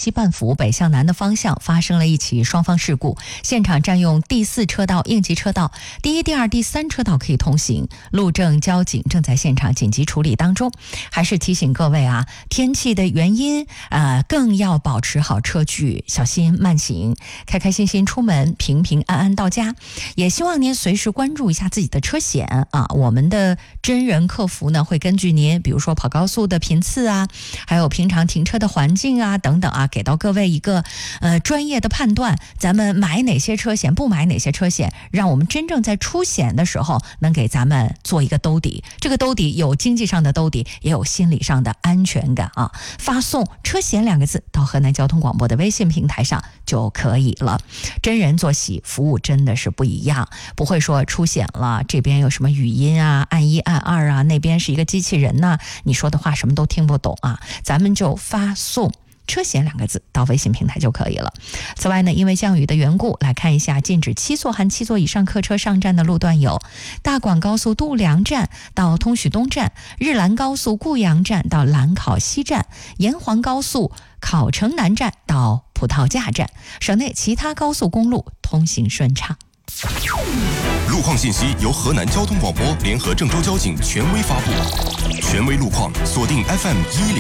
西半幅北向南的方向发生了一起双方事故，现场占用第4车道应急车道，第1、第2、第3车道可以通行，路政交警正在现场紧急处理当中。还是提醒各位啊，天气的原因更要保持好车距，小心慢行，开开心心出门，平平安安到家。也希望您随时关注一下自己的车险啊，我们的真人客服呢会根据您比如说跑高速的频次啊，还有平常停车的环境啊等等啊，给到各位一个专业的判断，咱们买哪些车险，不买哪些车险，让我们真正在出险的时候能给咱们做一个兜底。这个兜底有经济上的兜底，也有心理上的安全感啊。发送车险2个字到河南交通广播的微信平台上就可以了。真人做喜，服务真的是不一样，不会说出险了这边有什么语音啊，按1按2啊，那边是一个机器人呐，你说的话什么都听不懂啊，咱们就发送车险2个字到微信平台就可以了。此外呢，因为降雨的缘故，来看一下禁止7座含7座以上客车上站的路段有大广高速度梁站到通许东站，日兰高速固阳站到兰考西站，沿黄高速考城南站到葡萄架站，省内其他高速公路通行顺畅。 路况信息由河南交通广播联合郑州交警权威发布，权威路况锁定 FM10